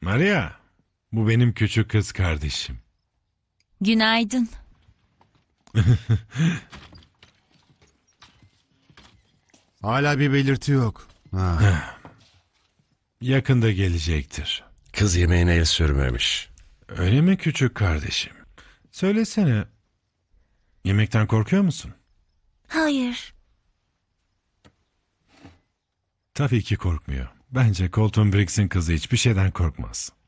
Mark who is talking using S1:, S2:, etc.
S1: Maria, bu benim küçük kız kardeşim.
S2: Günaydın.
S3: Hala bir belirti yok.
S1: Yakında gelecektir.
S4: Kız yemeğine el sürmemiş.
S1: Öyle mi küçük kardeşim? Söylesene, yemekten korkuyor musun?
S2: Hayır.
S1: Tabii ki korkmuyor. Bence Colton Briggs'in kızı hiçbir şeyden korkmaz.